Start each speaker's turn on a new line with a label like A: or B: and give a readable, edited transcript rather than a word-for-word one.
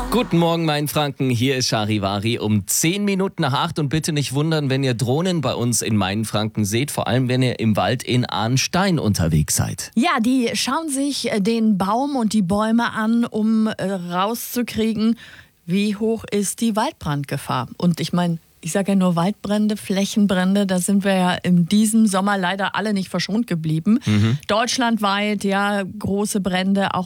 A: Guten Morgen, mein Franken. Hier ist Charivari um 10 Minuten nach 8. Und bitte nicht wundern, wenn ihr Drohnen bei uns in Mainfranken seht. Vor allem, wenn ihr im Wald in Arnstein unterwegs seid.
B: Ja, die schauen sich den Baum und die Bäume an, um rauszukriegen, wie hoch ist die Waldbrandgefahr. Und ich meine, ich sage ja nur Waldbrände, Flächenbrände, da sind wir ja in diesem Sommer leider alle nicht verschont geblieben. Deutschlandweit, ja, große Brände, auch